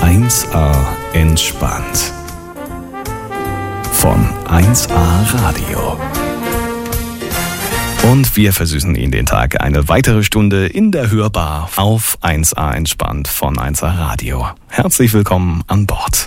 1A entspannt. Von 1A Radio. Und wir versüßen Ihnen den Tag eine weitere Stunde in der Hörbar auf 1A entspannt von 1A Radio. Herzlich willkommen an Bord.